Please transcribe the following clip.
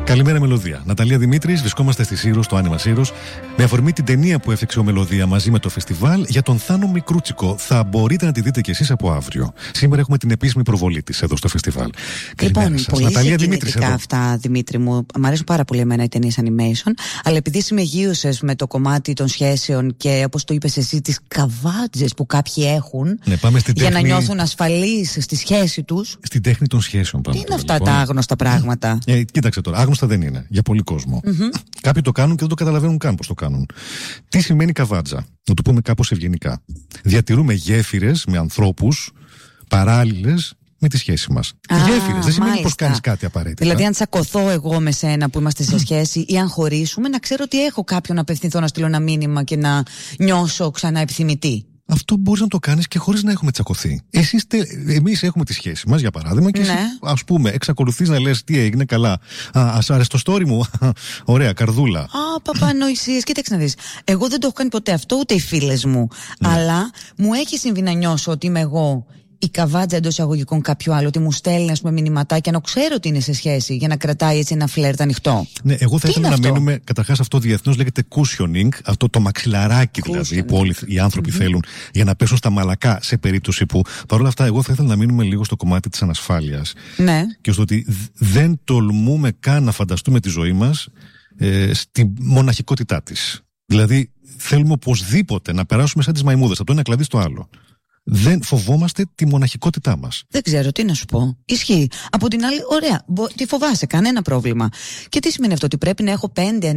Καλημέρα, Μελωδία. Ναταλία Δημήτρης, βρισκόμαστε στη Σύρος, στο Άνιμα Σύρος, με αφορμή την ταινία που έφτιαξε ο Μελωδία μαζί με το φεστιβάλ για τον Θάνο Μικρούτσικο. Θα μπορείτε να τη δείτε κι εσείς από αύριο. Σήμερα έχουμε την επίσημη προβολή της εδώ στο φεστιβάλ. Λοιπόν, πολύ Ναταλία Δημήτρης εδώ. Αυτά, Δημήτρη μου. Μ' αρέσουν πάρα πολύ εμένα οι ταινίες animation, αλλά επειδή συμμεγείωσες με το κομμάτι των σχέσεων και όπως το είπες εσύ, τις καβάτζες που κάποιοι έχουν, ναι, πάμε στην για τέχνη... να νιώθουν ασφαλείς στη σχέση τους. Στην τέχνη των σχέσεων πάμε. Τι είναι αυτά τα άγνωστα πράγματα. Κοίταξε τώρα, άγνωστα δεν είναι για πολύ κόσμο. Κάποιοι το κάνουν και δεν το καταλαβαίνουν καν πώς το κάνουν. Τι σημαίνει καβάτζα, να το πούμε κάπως ευγενικά. Διατηρούμε γέφυρες με ανθρώπους παράλληλες με τη σχέση μας. Γέφυρες δεν σημαίνει πως κάνεις κάτι απαραίτητα. Δηλαδή, αν τσακωθώ εγώ με σένα που είμαστε σε σχέση ή αν χωρίσουμε, να ξέρω ότι έχω κάποιον να απευθυνθώ, να στείλω ένα μήνυμα και να νιώσω ξανά επιθυμητή. Αυτό μπορείς να το κάνεις και χωρίς να έχουμε τσακωθεί. Εμείς έχουμε τη σχέση μας, για παράδειγμα, και εσύ, ας πούμε, εξακολουθείς να λες τι έγινε, καλά. Ας άρεσε το story μου. Ωραία, καρδούλα. Παπανοησίες. Κοίταξε να δεις. Εγώ δεν το έχω κάνει ποτέ αυτό, ούτε οι φίλες μου. Ναι. Αλλά μου έχει συμβεί να νιώσω ότι είμαι εγώ η καβάτζα εντός εισαγωγικών κάποιου άλλου, ότι μου στέλνει, ας πούμε, μηνυματάκια, να ξέρω ότι είναι σε σχέση, για να κρατάει έτσι ένα φλερτ ανοιχτό. Ναι, εγώ θα ήθελα να μείνουμε. Καταρχάς, αυτό διεθνώς λέγεται cushioning, αυτό το μαξιλαράκι δηλαδή, που όλοι οι άνθρωποι θέλουν για να πέσουν στα μαλακά σε περίπτωση που. Παρ' όλα αυτά, εγώ θα ήθελα να μείνουμε λίγο στο κομμάτι της ανασφάλειας. Ναι. Και στο ότι δεν τολμούμε καν να φανταστούμε τη ζωή μας στη μοναχικότητά της. Δηλαδή, θέλουμε οπωσδήποτε να περάσουμε σαν τις μαϊμούδες, από το ένα κλαδί στο άλλο. Δεν φοβόμαστε τη μοναχικότητά μας. Δεν ξέρω τι να σου πω. Ισχύει. Από την άλλη, ωραία, τη φοβάσαι, κανένα πρόβλημα. Και τι σημαίνει αυτό, ότι πρέπει να έχω 5